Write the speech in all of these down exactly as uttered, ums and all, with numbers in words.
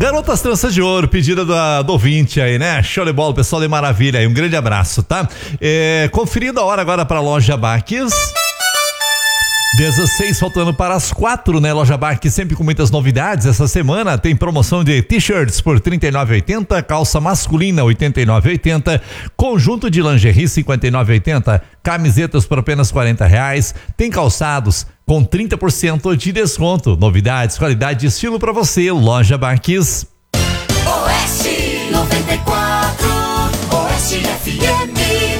Garotas Tranças de Ouro, pedida do, do ouvinte aí, né? Show de bola, pessoal de maravilha aí, um grande abraço, tá? É, conferindo a hora agora para a loja Baques. dezesseis faltando para as quatro, né? Loja Baques sempre com muitas novidades. Essa semana tem promoção de t-shirts por trinta e nove reais e oitenta centavos, calça masculina oitenta e nove reais e oitenta centavos, conjunto de lingerie cinquenta e nove reais e oitenta centavos, camisetas por apenas quarenta reais. Tem calçados com trinta por cento de desconto. Novidades, qualidade e estilo para você. Loja Baques. Oeste noventa e quatro, Oeste F M.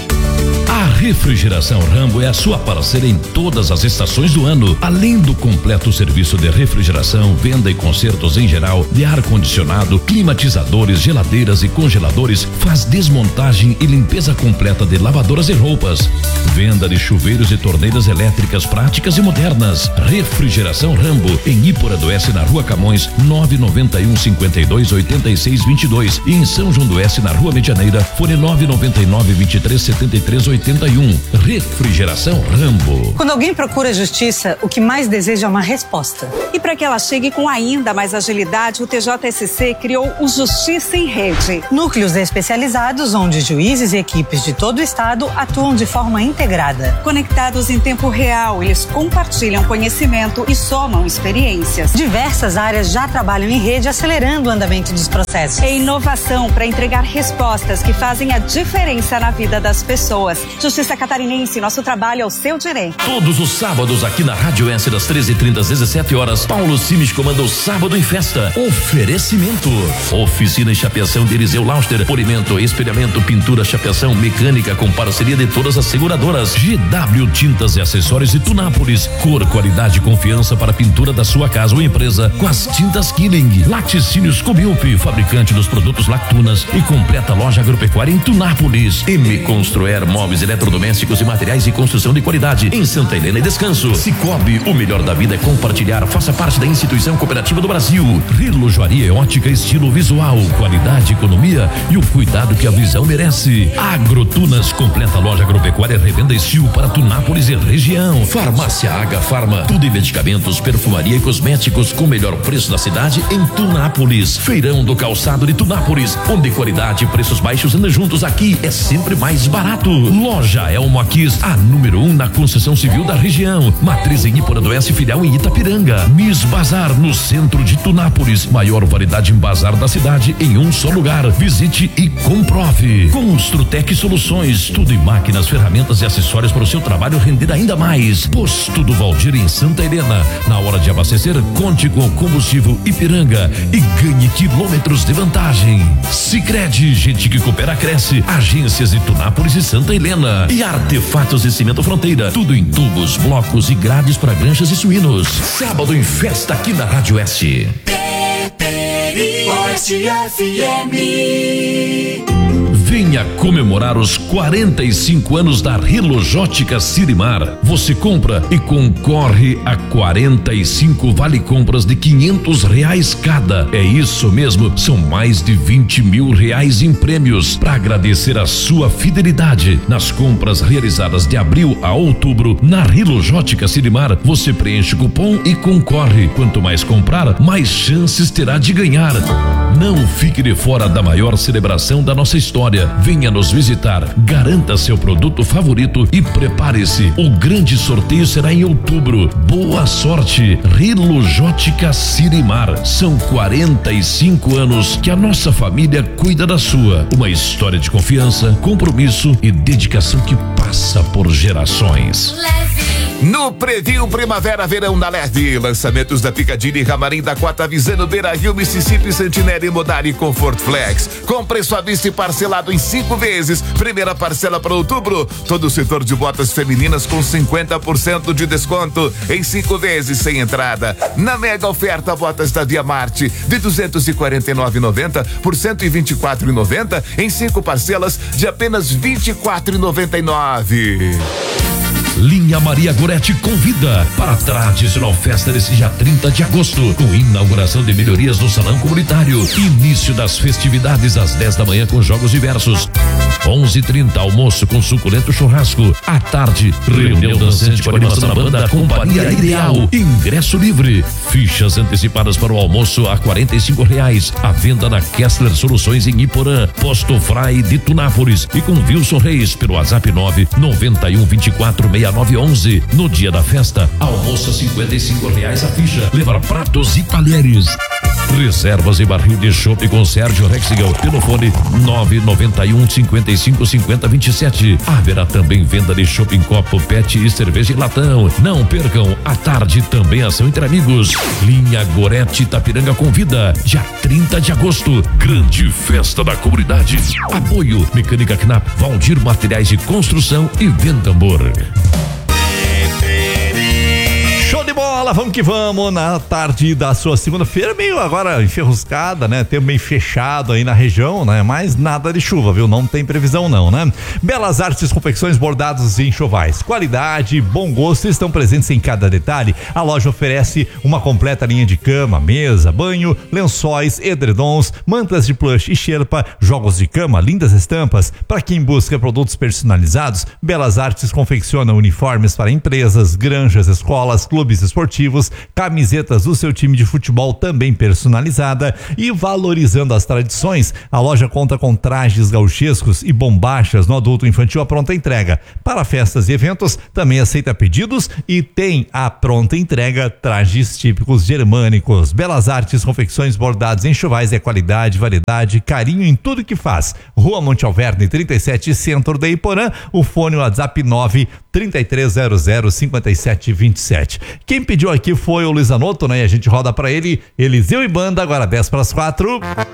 A Refrigeração Rambo é a sua parceira em todas as estações do ano. Além do completo serviço de refrigeração, venda e consertos em geral, de ar-condicionado, climatizadores, geladeiras e congeladores, faz desmontagem e limpeza completa de lavadoras e roupas. Venda de chuveiros e torneiras elétricas práticas e modernas. Refrigeração Rambo, em Ípora do Oeste, na Rua Camões, nove nove um, cinquenta e dois, oitenta e seis, vinte e dois, e em São João do Oeste, na Rua Medianeira, fone nove nove nove, vinte e três, setenta e três, oitenta e um. Refrigeração Rambo. Quando alguém procura justiça, o que mais deseja é uma resposta. E para que ela chegue com ainda mais agilidade, o T J S C criou o Justiça em Rede. Núcleos especializados onde juízes e equipes de todo o estado atuam de forma integrada. Conectados em tempo real, eles compartilham conhecimento e somam experiências. Diversas áreas já trabalham em rede, acelerando o andamento dos processos. É inovação para entregar respostas que fazem a diferença na vida das pessoas. Justiça Catarinense, nosso trabalho é o seu direito. Todos os sábados aqui na Rádio S, das treze e trinta às dezessete horas, Paulo Simes comanda o Sábado em Festa. Oferecimento: Oficina e Chapeação de Eliseu Lauster, polimento, espelhamento, pintura, chapeação, mecânica com parceria de todas as seguradoras. G W Tintas e Acessórios de Tunápolis, cor, qualidade e confiança para a pintura da sua casa ou empresa com as tintas Killing. Laticínios Cobilp, fabricante dos produtos Lactunas e completa loja agropecuária em Tunápolis. M Construer, móveis, eletrodomésticos e materiais de construção de qualidade em Santa Helena e Descanso. Cicobi, o melhor da vida é compartilhar. Faça parte da instituição cooperativa do Brasil. Relojoaria é ótica, estilo visual, qualidade, economia e o cuidado que a visão merece. Agrotunas, completa loja agropecuária, revenda Estil para Tunápolis e região. Farmácia H Farma, tudo em medicamentos, perfumaria e cosméticos com o melhor preço da cidade em Tunápolis. Feirão do Calçado de Tunápolis, onde qualidade e preços baixos andam juntos. Aqui é sempre mais barato. Loja Elmo Aquis, a número um na construção civil da região. Matriz em Ípora do Oeste, filial em Itapiranga. Miss Bazar, no centro de Tunápolis. Maior variedade em bazar da cidade em um só lugar. Visite e comprove. Construtec Soluções, tudo em máquinas, ferramentas e acessórios para o seu trabalho render ainda mais. Posto do Valdir em Santa Helena. Na hora de abastecer, conte com o combustível Ipiranga e ganhe quilômetros de vantagem. Sicredi, gente que coopera cresce. Agências de Tunápolis e Santa Helena. E Artefatos de Cimento Fronteira, tudo em tubos, blocos e grades para granjas e suínos. Sábado em Festa aqui na Rádio Oeste. Oeste F M. Venha comemorar os quarenta e cinco anos da Relojótica Sirimar. Você compra e concorre a quarenta e cinco vale compras de quinhentos reais cada. É isso mesmo, são mais de vinte mil reais em prêmios. Para agradecer a sua fidelidade nas compras realizadas de abril a outubro na Relojótica Sirimar, você preenche o cupom e concorre. Quanto mais comprar, mais chances terá de ganhar. Não fique de fora da maior celebração da nossa história. Venha nos visitar, garanta seu produto favorito e prepare-se. O grande sorteio será em outubro. Boa sorte, Relojótica Sirimar. São quarenta e cinco anos que a nossa família cuida da sua. Uma história de confiança, compromisso e dedicação que passa por gerações. No Preview Primavera Verão da Leve, lançamentos da Picadilly e Camarim da Quata Visano, Beira Rio, Mississippi, Sentinela, Modari e Comfort Flex. Com preço à vista e parcelado em cinco vezes. Primeira parcela para outubro. Todo o setor de botas femininas com cinquenta por cento de desconto em cinco vezes sem entrada. Na mega oferta, botas da Via Marte de duzentos e quarenta e nove reais e noventa centavos por cento e vinte e quatro reais e noventa centavos em cinco parcelas de apenas vinte e quatro reais e noventa e nove centavos. Linha Maria Goretti convida para a tradicional festa desse dia trinta de agosto, com inauguração de melhorias no salão comunitário. Início das festividades às dez da manhã com jogos diversos. onze e trinta almoço com suculento churrasco. À tarde, reunião dançante com animação da banda Companhia Ideal. Ingresso livre. Fichas antecipadas para o almoço a quarenta e cinco reais. A venda na Kessler Soluções em Iporã, Posto Frai de Tunápolis e com Wilson Reis pelo WhatsApp nove noventa e um vinte e quatro sessenta e nove onze. No dia da festa, almoço cinquenta e cinco reais a ficha. Levar pratos e talheres. Reservas e barril de chopp com Sérgio Rexigal pelo fone nove noventa e um cinquenta e cinco cinquenta vinte e sete. Haverá também venda de chopp em copo, pet e cerveja em latão. Não percam, à tarde também ação entre amigos. Linha Goretti Itapiranga convida, dia trinta de agosto, grande festa da comunidade. Apoio Mecânica Knapp, Valdir Materiais de Construção e Ventambor. Show de bola, vamos que vamos, na tarde da sua segunda-feira, meio agora enferruscada, né, tempo meio fechado aí na região, né, mas nada de chuva, viu, não tem previsão não, né. Belas Artes, confecções, bordados e enxovais, qualidade, bom gosto estão presentes em cada detalhe. A loja oferece uma completa linha de cama, mesa, banho, lençóis, edredons, mantas de plush e xerpa, jogos de cama, lindas estampas. Para quem busca produtos personalizados, Belas Artes confecciona uniformes para empresas, granjas, escolas, clubes esportivos, camisetas do seu time de futebol também personalizada. E valorizando as tradições, a loja conta com trajes gauchescos e bombachas no adulto infantil à pronta entrega. Para festas e eventos, também aceita pedidos e tem a pronta entrega trajes típicos germânicos. Belas Artes, confecções, bordados, enxovais é qualidade, variedade, carinho em tudo que faz. Rua Monte Alverne, trinta e sete, centro de Iporã. O fone WhatsApp nove trinta e três zero zero cinquenta e sete vinte e sete. Quem pediu aqui foi o Luiz Anoto, né? E a gente roda pra ele, Eliseu e Banda, agora dez para as quatro.